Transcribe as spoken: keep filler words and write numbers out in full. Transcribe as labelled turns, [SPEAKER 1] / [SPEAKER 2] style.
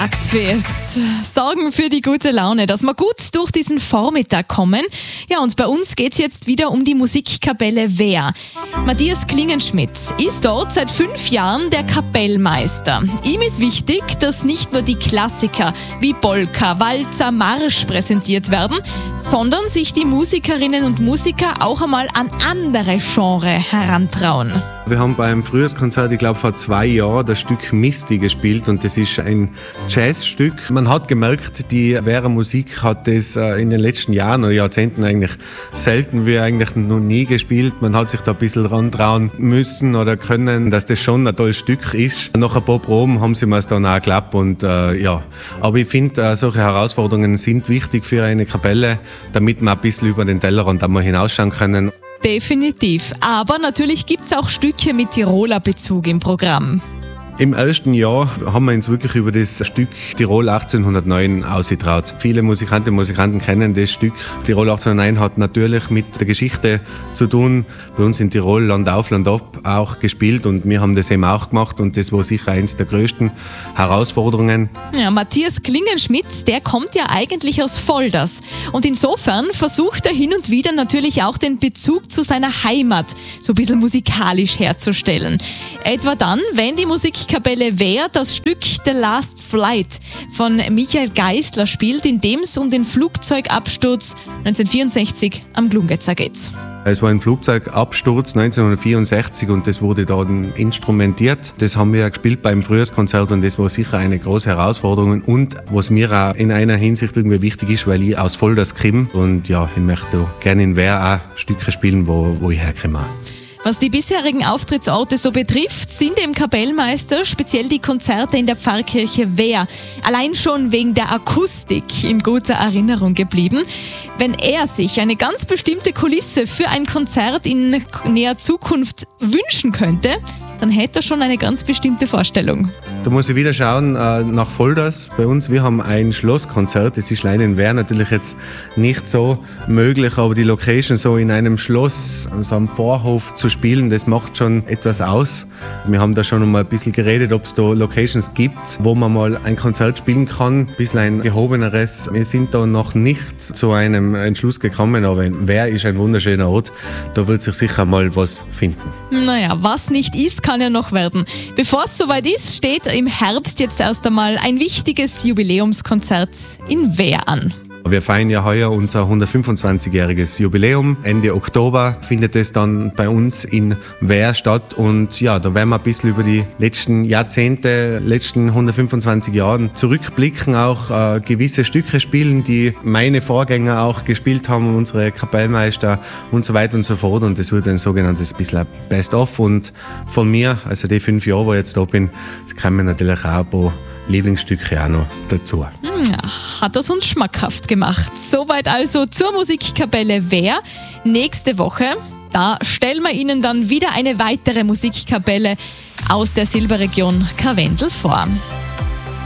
[SPEAKER 1] Axfest sorgen für die gute Laune, dass wir gut durch diesen Vormittag kommen. Ja, und bei uns geht's jetzt wieder um die Musikkapelle Wehr. Matthias Klingenschmidt ist dort seit fünf Jahren der Kapellmeister. Ihm ist wichtig, dass nicht nur die Klassiker wie Polka, Walzer, Marsch präsentiert werden, sondern sich die Musikerinnen und Musiker auch einmal an andere Genres herantrauen.
[SPEAKER 2] Wir haben beim Frühjahrskonzert, ich glaube vor zwei Jahren, das Stück Misty gespielt und das ist ein Jazzstück. Man hat gemerkt, die Werer Musik hat das in den letzten Jahren oder Jahrzehnten eigentlich selten wie eigentlich noch nie gespielt. Man hat sich da ein bisschen rantrauen müssen oder können, dass das schon ein tolles Stück ist. Nach ein paar Proben haben sie mir es dann auch geklappt und äh, ja. Aber ich finde, äh, solche Herausforderungen sind wichtig für eine Kapelle, damit wir ein bisschen über den Tellerrand einmal hinausschauen können.
[SPEAKER 1] Definitiv. Aber natürlich gibt es auch Stücke mit Tiroler Bezug im Programm.
[SPEAKER 2] Im ersten Jahr haben wir uns wirklich über das Stück Tirol achtzehnhundertneun ausgetraut. Viele Musikantinnen und Musikanten kennen das Stück. Tirol achtzehnhundertneun hat natürlich mit der Geschichte zu tun. Bei uns in Tirol Land auf, Land ab auch gespielt und wir haben das eben auch gemacht und das war sicher eines der größten Herausforderungen.
[SPEAKER 1] Ja, Matthias Klingenschmidt, der kommt ja eigentlich aus Volders und insofern versucht er hin und wieder natürlich auch den Bezug zu seiner Heimat so ein bisschen musikalisch herzustellen. Etwa dann, wenn die Musikkapelle Wehr das Stück The Last Flight von Michael Geisler spielt, in dem es um den Flugzeugabsturz neunzehnhundertvierundsechzig am Glungetzer geht.
[SPEAKER 2] Es war ein Flugzeugabsturz neunzehnhundertvierundsechzig und das wurde dann instrumentiert. Das haben wir gespielt beim Frühjahrskonzert und das war sicher eine große Herausforderung und was mir auch in einer Hinsicht irgendwie wichtig ist, weil ich aus Volders komme und ja, ich möchte gerne in Wehr auch Stücke spielen, wo, wo ich herkomme.
[SPEAKER 1] Was die bisherigen Auftrittsorte so betrifft, sind dem Kapellmeister speziell die Konzerte in der Pfarrkirche Wehr allein schon wegen der Akustik in guter Erinnerung geblieben. Wenn er sich eine ganz bestimmte Kulisse für ein Konzert in näher Zukunft wünschen könnte, dann hätte er schon eine ganz bestimmte Vorstellung.
[SPEAKER 2] Da muss ich wieder schauen äh, nach Volders. Bei uns, wir haben ein Schlosskonzert. Das ist leider in Wehr natürlich jetzt nicht so möglich, aber die Location so in einem Schloss, so am Vorhof zu spielen, das macht schon etwas aus. Wir haben da schon mal ein bisschen geredet, ob es da Locations gibt, wo man mal ein Konzert spielen kann, ein bisschen ein gehobeneres. Wir sind da noch nicht zu einem Entschluss gekommen, aber Wehr ist ein wunderschöner Ort. Da wird sich sicher mal was finden.
[SPEAKER 1] Naja, was nicht ist, kann ja noch werden. Bevor es soweit ist, steht im Herbst jetzt erst einmal ein wichtiges Jubiläumskonzert in Wehr an.
[SPEAKER 2] Wir feiern ja heuer unser hundertfünfundzwanzigjähriges Jubiläum. Ende Oktober findet es dann bei uns in Wehr statt. Und ja, da werden wir ein bisschen über die letzten Jahrzehnte, letzten hundertfünfundzwanzig Jahren zurückblicken, auch äh, gewisse Stücke spielen, die meine Vorgänger auch gespielt haben, unsere Kapellmeister und so weiter und so fort. Und das wird ein sogenanntes bisschen Best-of. Und von mir, also die fünf Jahre, wo ich jetzt da bin, das kommen natürlich auch ein paar Lieblingsstücke auch noch dazu.
[SPEAKER 1] Ja, hat das uns schmackhaft gemacht. Soweit also zur Musikkapelle Wehr. Nächste Woche, da stellen wir Ihnen dann wieder eine weitere Musikkapelle aus der Silberregion Karwendel vor.